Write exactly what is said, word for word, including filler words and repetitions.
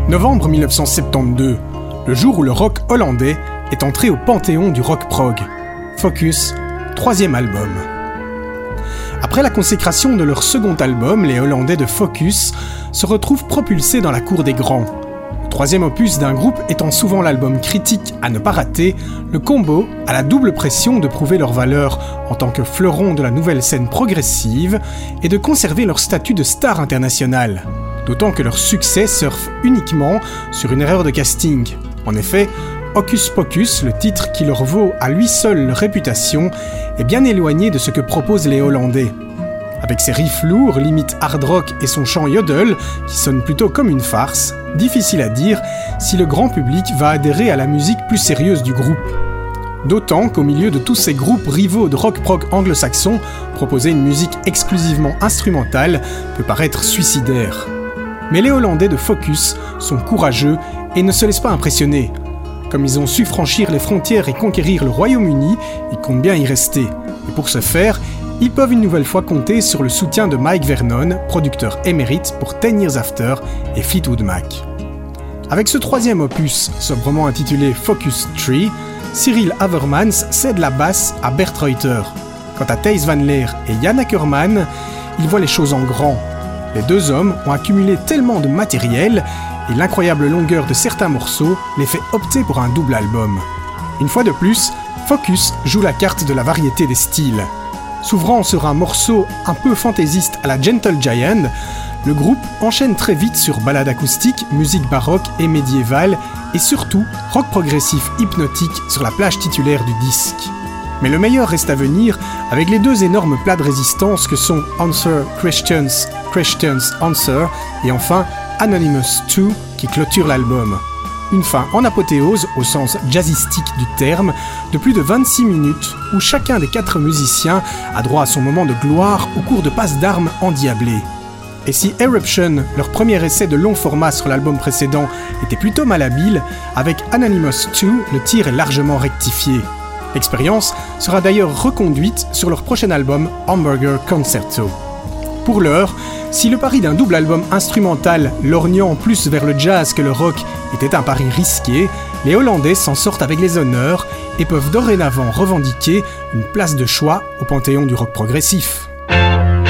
Novembre mille neuf cent soixante-douze, le jour où le rock hollandais est entré au panthéon du rock prog. Focus, troisième album. Après la consécration de leur second album, les Hollandais de Focus se retrouvent propulsés dans la cour des grands. Le troisième opus d'un groupe étant souvent l'album critique à ne pas rater, le combo a la double pression de prouver leur valeur en tant que fleuron de la nouvelle scène progressive et de conserver leur statut de star internationale. D'autant que leur succès surfe uniquement sur une erreur de casting. En effet, Hocus Pocus, le titre qui leur vaut à lui seul leur réputation, est bien éloigné de ce que proposent les Hollandais. Avec ses riffs lourds, limite hard rock et son chant yodel, qui sonne plutôt comme une farce, difficile à dire si le grand public va adhérer à la musique plus sérieuse du groupe. D'autant qu'au milieu de tous ces groupes rivaux de rock-prog anglo-saxon, proposer une musique exclusivement instrumentale peut paraître suicidaire. Mais les Hollandais de Focus sont courageux et ne se laissent pas impressionner. Comme ils ont su franchir les frontières et conquérir le Royaume-Uni, ils comptent bien y rester. Et pour ce faire, ils peuvent une nouvelle fois compter sur le soutien de Mike Vernon, producteur émérite pour Ten Years After et Fleetwood Mac. Avec ce troisième opus, sobrement intitulé Focus trois, Cyril Havermans cède la basse à Bert Reuter. Quant à Thijs van Leer et Jan Ackerman, ils voient les choses en grand. Les deux hommes ont accumulé tellement de matériel et l'incroyable longueur de certains morceaux les fait opter pour un double album. Une fois de plus, Focus joue la carte de la variété des styles. S'ouvrant sur un morceau un peu fantaisiste à la Gentle Giant, le groupe enchaîne très vite sur ballade acoustique, musique baroque et médiévale et surtout rock progressif hypnotique sur la plage titulaire du disque. Mais le meilleur reste à venir avec les deux énormes plats de résistance que sont Answer Questions, Questions Answer et enfin Anonymous deux qui clôture l'album. Une fin en apothéose au sens jazzistique du terme de plus de vingt-six minutes où chacun des quatre musiciens a droit à son moment de gloire au cours de passes d'armes endiablées. Et si Eruption, leur premier essai de long format sur l'album précédent, était plutôt malhabile, avec Anonymous deux, le tir est largement rectifié. L'expérience sera d'ailleurs reconduite sur leur prochain album Hamburger Concerto. Pour l'heure, si le pari d'un double album instrumental lorgnant plus vers le jazz que le rock était un pari risqué, les Hollandais s'en sortent avec les honneurs et peuvent dorénavant revendiquer une place de choix au panthéon du rock progressif.